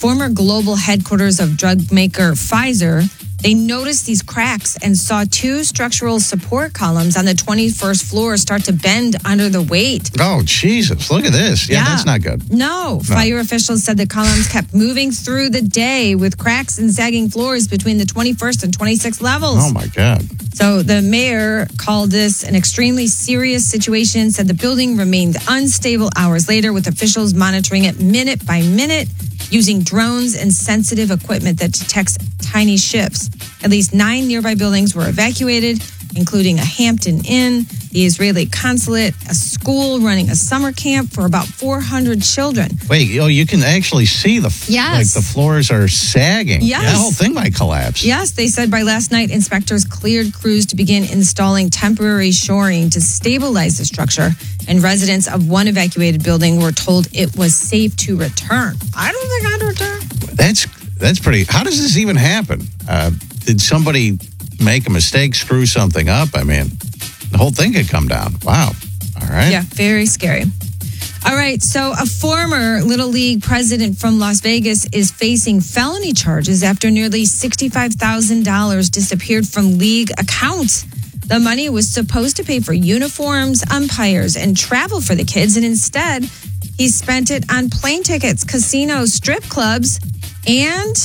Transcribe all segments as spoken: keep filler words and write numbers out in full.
former global headquarters of drug maker Pfizer, they noticed these cracks and saw two structural support columns on the twenty-first floor start to bend under the weight. Oh, Jesus. Look at this. Yeah, Yeah. that's not good. No. Fire officials said the columns kept moving through the day with cracks and sagging floors between the twenty-first and twenty-sixth levels. Oh, my God. So the mayor called this an extremely serious situation, said the building remained unstable hours later with officials monitoring it minute by minute using drones and sensitive equipment that detects tiny shifts. At least nine nearby buildings were evacuated, including a Hampton Inn, the Israeli consulate, a school running a summer camp for about four hundred children. Wait, oh, you can actually see the f- Yes. like the floors are sagging. Yes. The whole thing might collapse. Yes, they said by last night, inspectors cleared crews to begin installing temporary shoring to stabilize the structure, and residents of one evacuated building were told it was safe to return. I don't think I'd return. That's that's pretty. How does this even happen? Uh, did somebody make a mistake, screw something up? I mean, the whole thing could come down. Wow. All right. Yeah, very scary. All right, so a former Little League president from Las Vegas is facing felony charges after nearly sixty-five thousand dollars disappeared from league accounts. The money was supposed to pay for uniforms, umpires, and travel for the kids, and instead, he spent it on plane tickets, casinos, strip clubs, and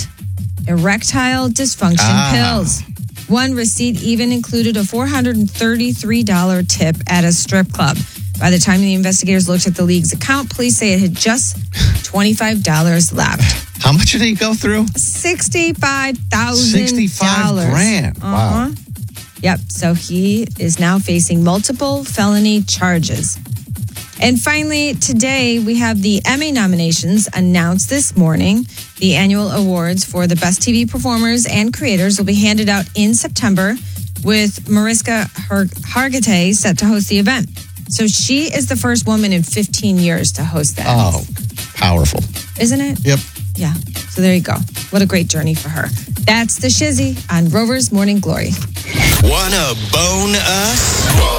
erectile dysfunction Ah. pills. One receipt even included a four hundred thirty-three dollars tip at a strip club. By the time the investigators looked at the league's account, police say it had just twenty-five dollars left. How much did he go through? sixty-five thousand dollars. sixty-five grand. Wow. Uh-huh. Yep. So he is now facing multiple felony charges. And finally, today we have the Emmy nominations announced this morning. The annual awards for the best T V performers and creators will be handed out in September, with Mariska Har- Hargitay set to host the event. So she is the first woman in fifteen years to host that. Oh, powerful. Isn't it? Yep. Yeah. So there you go. What a great journey for her. That's the Shizzy on Rover's Morning Glory. Wanna bone us?